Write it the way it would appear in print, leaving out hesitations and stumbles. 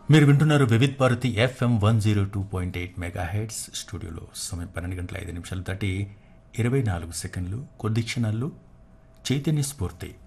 మీరు వింటున్నారు Vividh Bharati FM 102.8 mega heads. స్టూడియోలో సమయం 12 గంటల 5 నిమిషాలు దాటి 24 సెకండ్లు. కొద్ది క్షణాల్లో చైతన్య స్ఫూర్తి